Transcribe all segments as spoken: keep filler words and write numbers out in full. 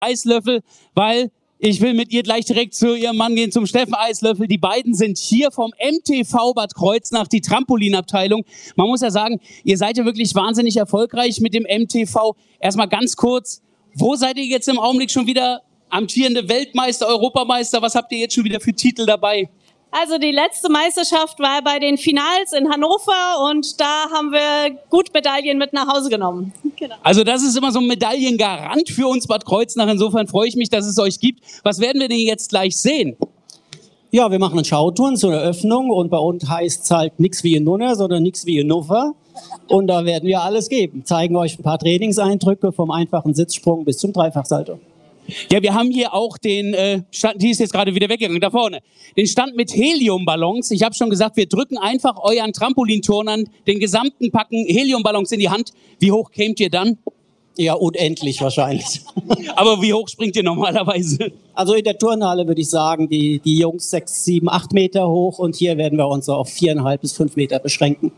Eislöffel, weil ich will mit ihr gleich direkt zu ihrem Mann gehen, zum Steffen Eislöffel. Die beiden sind hier vom M T V Bad Kreuznach, die Trampolinabteilung. Man muss ja sagen, ihr seid ja wirklich wahnsinnig erfolgreich mit dem M T V. Erstmal ganz kurz, wo seid ihr jetzt im Augenblick schon wieder? Amtierende Weltmeister, Europameister, was habt ihr jetzt schon wieder für Titel dabei? Also die letzte Meisterschaft war bei den Finals in Hannover und da haben wir gut Medaillen mit nach Hause genommen. Genau. Also das ist immer so ein Medaillengarant für uns Bad Kreuznach. Insofern freue ich mich, dass es euch gibt. Was werden wir denn jetzt gleich sehen? Ja, wir machen einen Schautouren zur Eröffnung und bei uns heißt es halt nichts wie in Nunner, sondern nichts wie in Nuffer. Und da werden wir alles geben. Zeigen euch ein paar Trainingseindrücke vom einfachen Sitzsprung bis zum Dreifachsalto. Ja, wir haben hier auch den äh, Stand, die ist jetzt gerade wieder weggegangen, da vorne, den Stand mit Heliumballons. Ich habe schon gesagt, wir drücken einfach euren Trampolinturnern den gesamten Packen Heliumballons in die Hand. Wie hoch kämt ihr dann? Ja, unendlich wahrscheinlich. Aber wie hoch springt ihr normalerweise? Also in der Turnhalle würde ich sagen, die, die Jungs sechs, sieben, acht Meter hoch und hier werden wir uns so auf viereinhalb bis fünf Meter beschränken.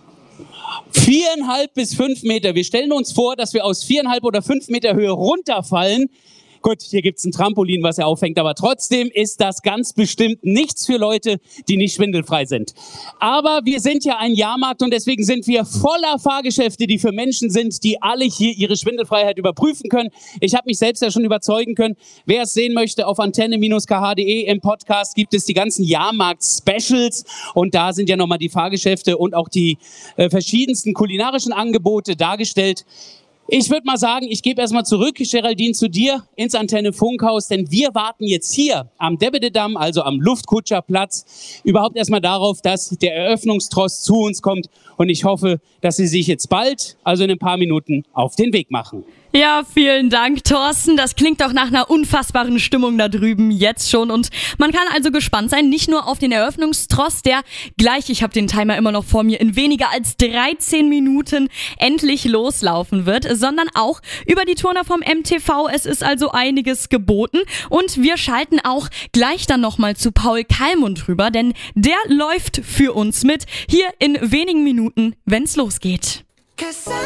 Viereinhalb bis fünf Meter. Wir stellen uns vor, dass wir aus viereinhalb oder fünf Meter Höhe runterfallen. Gut, hier gibt's ein Trampolin, was er auffängt, aber trotzdem ist das ganz bestimmt nichts für Leute, die nicht schwindelfrei sind. Aber wir sind ja ein Jahrmarkt und deswegen sind wir voller Fahrgeschäfte, die für Menschen sind, die alle hier ihre Schwindelfreiheit überprüfen können. Ich habe mich selbst ja schon überzeugen können. Wer es sehen möchte, auf antenne Bindestrich k h punkt d e im Podcast gibt es die ganzen Jahrmarkt-Specials und da sind ja nochmal die Fahrgeschäfte und auch die äh, verschiedensten kulinarischen Angebote dargestellt. Ich würde mal sagen, ich gebe erstmal zurück, Geraldine, zu dir ins Antenne Funkhaus, denn wir warten jetzt hier am Debbededamm, also am Luftkutscherplatz, überhaupt erstmal darauf, dass der Eröffnungstross zu uns kommt und ich hoffe, dass Sie sich jetzt bald, also in ein paar Minuten, auf den Weg machen. Ja, vielen Dank, Thorsten. Das klingt doch nach einer unfassbaren Stimmung da drüben jetzt schon. Und man kann also gespannt sein, nicht nur auf den Eröffnungstross, der gleich, ich habe den Timer immer noch vor mir, in weniger als dreizehn Minuten endlich loslaufen wird, sondern auch über die Turner vom M T V. Es ist also einiges geboten. Und wir schalten auch gleich dann nochmal zu Paul Kallmund rüber, denn der läuft für uns mit hier in wenigen Minuten, wenn's losgeht.